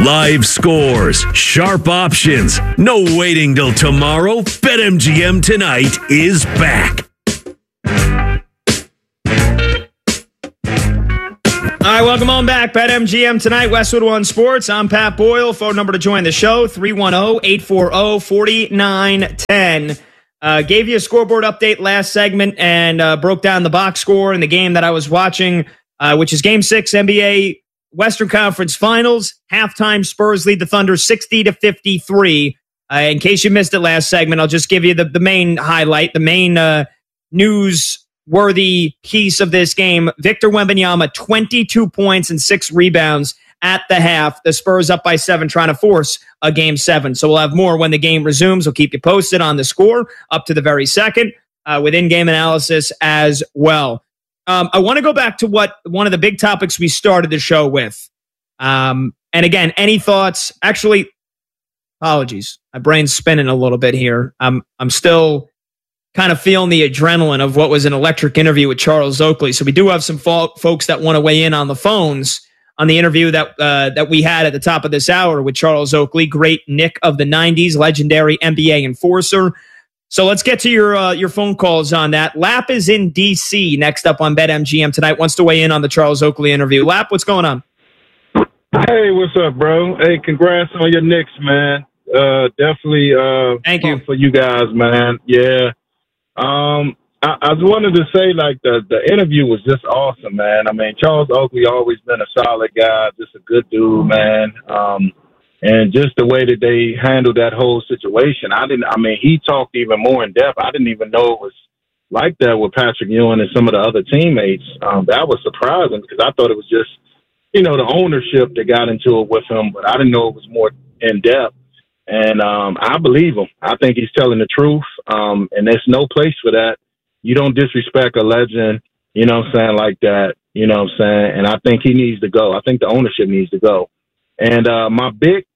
Live scores, sharp options, no waiting till tomorrow. BetMGM tonight is back. All right, welcome on back. BetMGM tonight, Westwood One Sports. I'm Pat Boyle. Phone number to join the show, 310-840-4910. Gave you a scoreboard update last segment and broke down the box score in the game that I was watching, which is Game 6 NBA Western Conference Finals. Halftime, Spurs lead the Thunder 60-53. In case you missed it last segment, I'll just give you the main highlight, the main news-worthy piece of this game. Victor Wembanyama, 22 points and 6 rebounds at the half. The Spurs up by 7, trying to force a Game 7. So we'll have more when the game resumes. We'll keep you posted on the score up to the very second with in-game analysis as well. I want to go back to one of the big topics we started the show with. And again, any thoughts? Actually, apologies. My brain's spinning a little bit here. I'm still kind of feeling the adrenaline of what was an electric interview with Charles Oakley. So we do have some folks that want to weigh in on the phones on the interview that we had at the top of this hour with Charles Oakley, great Nick of the 90s, legendary NBA enforcer. So let's get to your phone calls on that. Lap is in D.C. next up on BetMGM tonight. Wants to weigh in on the Charles Oakley interview. Lap, what's going on? Hey, what's up, bro? Hey, congrats on your Knicks, man. Definitely thank you for you guys, man. Yeah. I wanted to say, like, the interview was just awesome, man. I mean, Charles Oakley always been a solid guy, just a good dude, man. And just the way that they handled that whole situation, he talked even more in depth. I didn't even know it was like that with Patrick Ewing and some of the other teammates. That was surprising because I thought it was just, the ownership that got into it with him, but I didn't know it was more in depth. And I believe him. I think he's telling the truth. And there's no place for that. You don't disrespect a legend, like that, and I think he needs to go. I think the ownership needs to go. And my big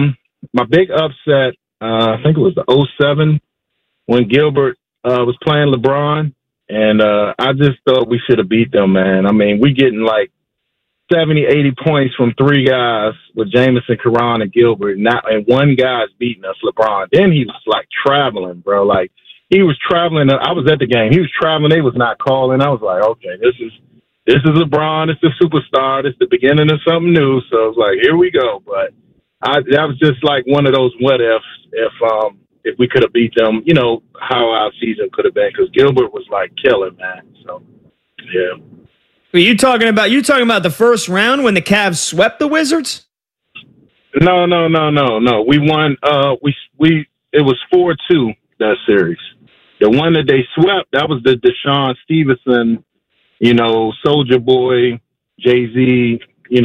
upset, I think it was the 2007 when Gilbert was playing LeBron, and I just thought we should have beat them, man. I mean, we getting like 70, 80 points from 3 guys with Jamison, Caron, and Gilbert, and one guy's beating us, LeBron. Then he was like traveling, bro. Like he was traveling. I was at the game. He was traveling. They was not calling. I was like, okay, this is LeBron. It's the superstar. It's the beginning of something new. So I was like, here we go. But that was just like one of those what ifs. If we could have beat them, how our season could have been. Because Gilbert was like killing, man. So yeah. Are you talking about the first round when the Cavs swept the Wizards? No. We won. It was 4-2 that series. The one that they swept, that was the Deshaun Stevenson. Soulja Boy, Jay-Z,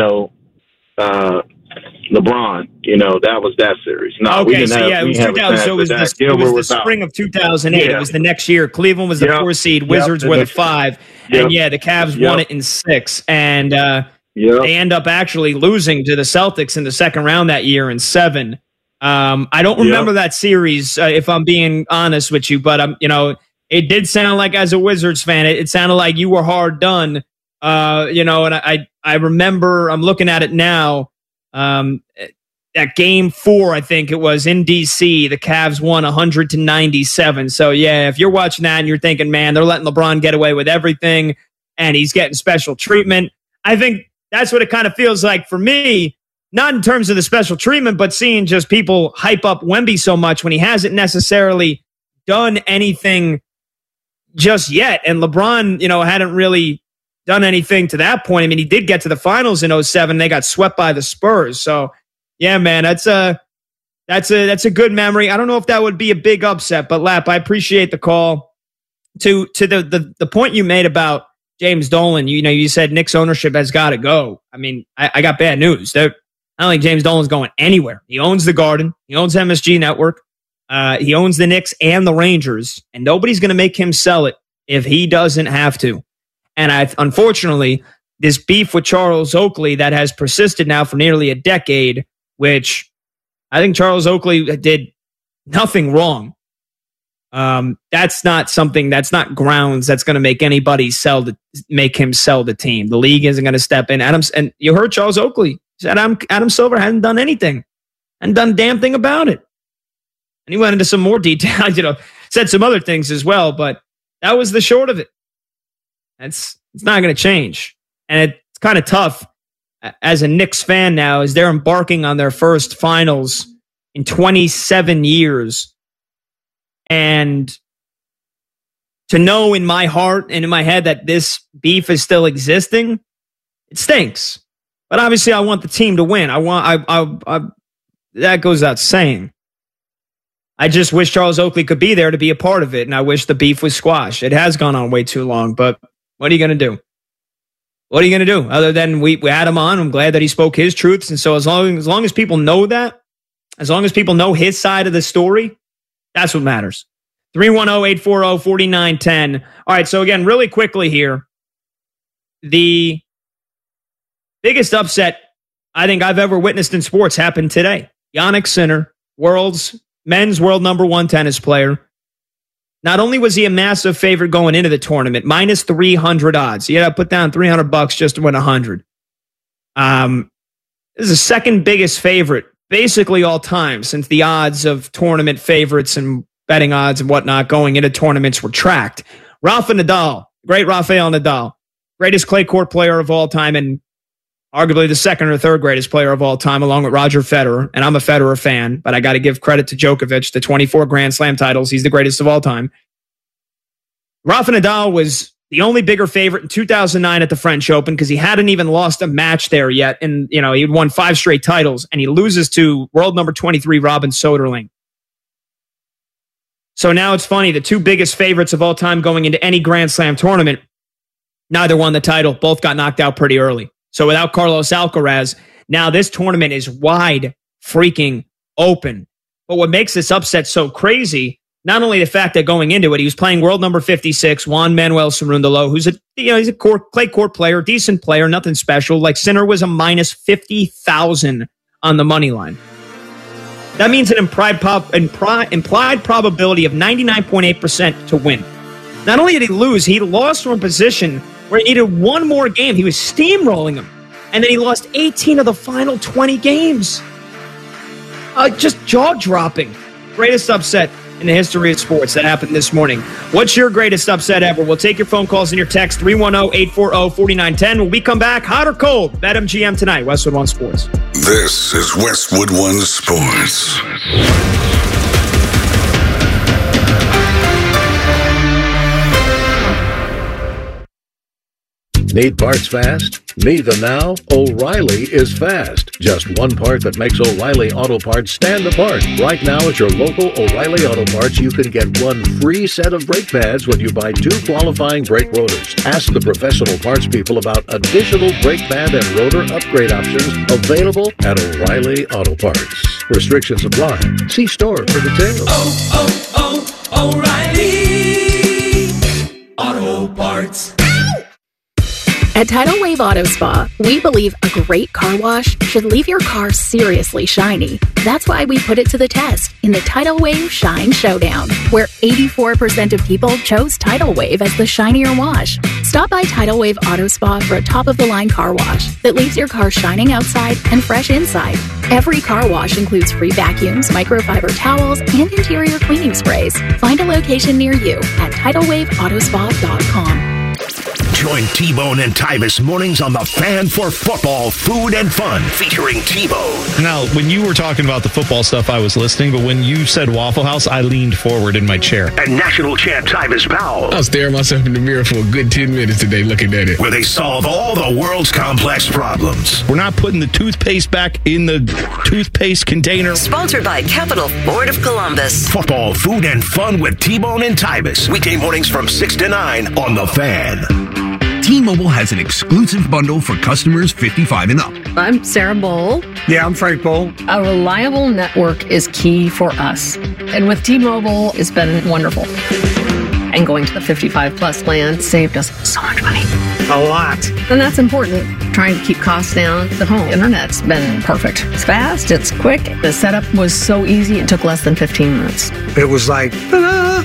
LeBron, that was that series. No, okay, it was 2000. So it was the spring of 2008. Yeah. It was the next year. Cleveland was the 4 seed. Wizards were the 5. And the Cavs won it in 6. And they end up actually losing to the Celtics in the second round that year in 7. I don't remember that series, if I'm being honest with you, but it did sound like, as a Wizards fan, it sounded like you were hard done. And I remember, I'm looking at it now, at Game 4, I think it was in DC, the Cavs won 100-97. So yeah, if you're watching that and you're thinking, man, they're letting LeBron get away with everything and he's getting special treatment, I think that's what it kind of feels like for me. Not in terms of the special treatment, but seeing just people hype up Wemby so much when he hasn't necessarily done anything just yet. And LeBron, hadn't really done anything to that point. I mean, he did get to the finals in 2007. They got swept by the Spurs. So yeah, man, that's a good memory. I don't know if that would be a big upset, but Lap, I appreciate the call. To the point you made about James Dolan, you said Knicks ownership has got to go. I mean, I got bad news. I don't think James Dolan's going anywhere. He owns the Garden. He owns MSG Network. He owns the Knicks and the Rangers, and nobody's going to make him sell it if he doesn't have to. And unfortunately, this beef with Charles Oakley that has persisted now for nearly a decade, which I think Charles Oakley did nothing wrong. That's not grounds that's going to make anybody make him sell the team. The league isn't going to step in. And you heard Charles Oakley He said Adam Silver hadn't done anything, hadn't done a damn thing about it. And he went into some more detail, said some other things as well, but that was the short of it. It's not going to change. And it's kind of tough as a Knicks fan now, as they're embarking on their first finals in 27 years. And to know in my heart and in my head that this beef is still existing, it stinks. But obviously I want the team to win. That goes without saying. I just wish Charles Oakley could be there to be a part of it, and I wish the beef was squashed. It has gone on way too long, but what are you going to do? What are you going to do? Other than we had him on, I'm glad that he spoke his truths, and so as long as people know that, as long as people know his side of the story, that's what matters. 310-840-4910. All right, so again, really quickly here, the biggest upset I think I've ever witnessed in sports happened today. Jannik Sinner, men's world number 1 tennis player. Not only was he a massive favorite going into the tournament, minus 300 odds. He had to put down $300 just to win 100. This is the second biggest favorite, basically all time, since the odds of tournament favorites and betting odds and whatnot going into tournaments were tracked. Rafa Nadal, great Rafael Nadal, greatest clay court player of all time, and arguably the second or third greatest player of all time, along with Roger Federer. And I'm a Federer fan, but I got to give credit to Djokovic, the 24 Grand Slam titles. He's the greatest of all time. Rafa Nadal was the only bigger favorite in 2009 at the French Open because he hadn't even lost a match there yet. And, he'd won 5 straight titles, and he loses to world number 23, Robin Soderling. So now it's funny, the 2 biggest favorites of all time going into any Grand Slam tournament, neither won the title. Both got knocked out pretty early. So without Carlos Alcaraz, now this tournament is wide freaking open. But what makes this upset so crazy, not only the fact that going into it, he was playing world number 56, Juan Manuel Cerundolo, who's he's a clay court player, decent player, nothing special. Like Sinner was a minus 50,000 on the money line. That means an implied probability of 99.8% to win. Not only did he lose, he lost from a position where he needed one more game. He was steamrolling him. And then he lost 18 of the final 20 games. Just jaw-dropping. Greatest upset in the history of sports that happened this morning. What's your greatest upset ever? We'll take your phone calls and your text, 310-840-4910. When we come back, hot or cold, BetMGM tonight, Westwood One Sports. This is Westwood One Sports. Need parts fast? Need them now? O'Reilly is fast. Just one part that makes O'Reilly Auto Parts stand apart. Right now at your local O'Reilly Auto Parts, you can get 1 free set of brake pads when you buy 2 qualifying brake rotors. Ask the professional parts people about additional brake pad and rotor upgrade options available at O'Reilly Auto Parts. Restrictions apply. See store for details. O'Reilly Auto Parts. At Tidal Wave Auto Spa, we believe a great car wash should leave your car seriously shiny. That's why we put it to the test in the Tidal Wave Shine Showdown, where 84% of people chose Tidal Wave as the shinier wash. Stop by Tidal Wave Auto Spa for a top-of-the-line car wash that leaves your car shining outside and fresh inside. Every car wash includes free vacuums, microfiber towels, and interior cleaning sprays. Find a location near you at TidalWaveAutospa.com. Join T-Bone and Tyvis mornings on The Fan for football, food, and fun, featuring T-Bone. Now, when you were talking about the football stuff, I was listening, but when you said Waffle House, I leaned forward in my chair. And national champ Tyvis Powell. I was staring myself in the mirror for a good 10 minutes today looking at it. Where they solve all the world's complex problems. We're not putting the toothpaste back in the toothpaste container. Sponsored by Capital Ford of Columbus. Football, food, and fun with T-Bone and Tyvis. Weekday mornings from 6 to 9 on The Fan. T-Mobile has an exclusive bundle for customers 55 and up. I'm Sarah Bowl. Yeah, I'm Frank Bowl. A reliable network is key for us. And with T-Mobile, it's been wonderful. And going to the 55 plus plan saved us so much money. A lot. And that's important. Trying to keep costs down. The home internet's been perfect. It's fast, it's quick. The setup was so easy, it took less than 15 minutes. It was like, ta-da!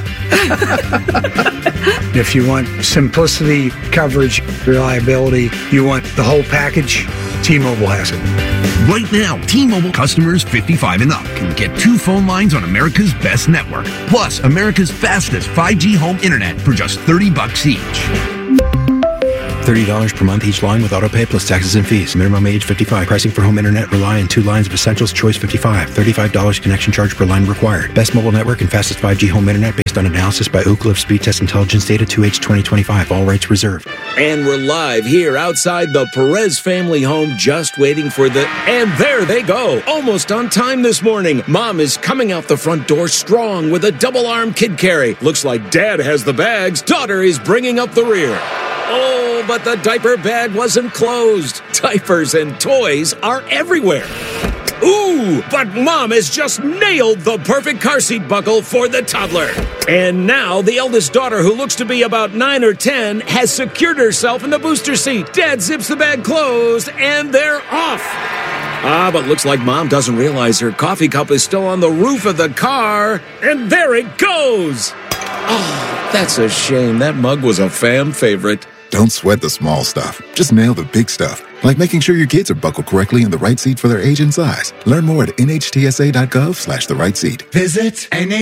If you want simplicity, coverage, reliability, you want the whole package, T-Mobile has it. Right now, T-Mobile customers 55 and up can get 2 phone lines on America's best network, plus America's fastest 5G home internet for just $30 each. $30 per month each line with autopay plus taxes and fees. Minimum age 55. Pricing for home internet rely on 2 lines of Essentials. Choice 55. $35 connection charge per line required. Best mobile network and fastest 5G home internet based on analysis by Ookla of Speed Test Intelligence data 2H 2025. All rights reserved. And we're live here outside the Perez family home, just waiting for the... And there they go. Almost on time this morning. Mom is coming out the front door strong with a double-arm kid carry. Looks like Dad has the bags. Daughter is bringing up the rear. Oh, but the diaper bag wasn't closed. Diapers and toys are everywhere. Ooh, but Mom has just nailed the perfect car seat buckle for the toddler. And now the eldest daughter, who looks to be about 9 or 10, has secured herself in the booster seat. Dad zips the bag closed, and they're off. But looks like Mom doesn't realize her coffee cup is still on the roof of the car. And there it goes. Oh, that's a shame. That mug was a fam favorite. Don't sweat the small stuff. Just nail the big stuff, like making sure your kids are buckled correctly in the right seat for their age and size. Learn more at nhtsa.gov/the right seat. Visit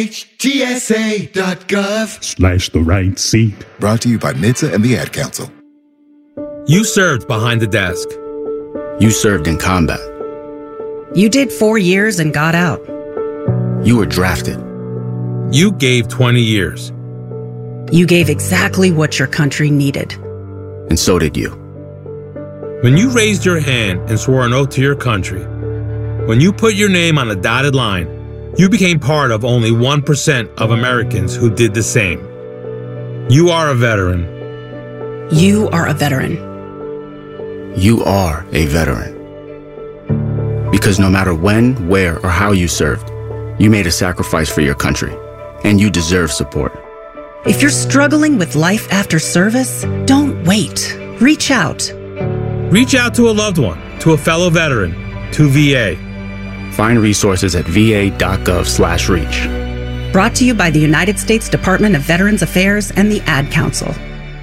nhtsa.gov/the right seat. Brought to you by NHTSA and the Ad Council. You served behind the desk. You served in combat. You did 4 years and got out. You were drafted. You gave 20 years. You gave exactly what your country needed. And so did you. When you raised your hand and swore an oath to your country, when you put your name on a dotted line, you became part of only 1% of Americans who did the same. You are a veteran. You are a veteran. You are a veteran. Because no matter when, where, or how you served, you made a sacrifice for your country, and you deserve support. If you're struggling with life after service, don't wait. Reach out. Reach out to a loved one, to a fellow veteran, to VA. Find resources at va.gov/reach. Brought to you by the United States Department of Veterans Affairs and the Ad Council.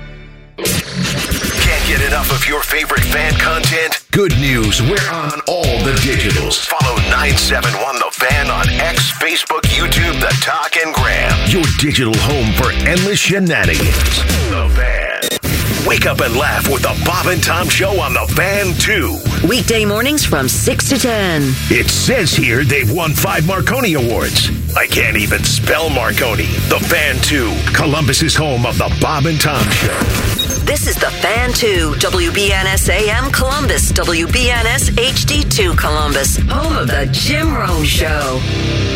Can't get enough of your favorite fan content? Good news, we're on all the digitals. Follow 971 The Fan on X, Facebook, YouTube, The Talk, and Gram. Your digital home for endless shenanigans. The Fan. Wake up and laugh with the Bob and Tom Show on The Fan 2. Weekday mornings from 6 to 10. It says here they've won 5 Marconi Awards. I can't even spell Marconi. The Fan 2, Columbus's home of the Bob and Tom Show. This is The Fan 2, WBNS AM Columbus, WBNS HD2 Columbus, home of the Jim Rome Show.